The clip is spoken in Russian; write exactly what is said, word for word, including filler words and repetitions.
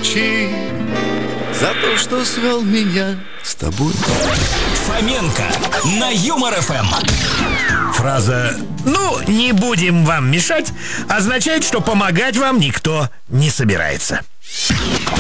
ночи за то, что свел меня с тобой. Фоменко на Юмор эф эм. Фраза «ну, не будем вам мешать» означает, что помогать вам никто не собирается.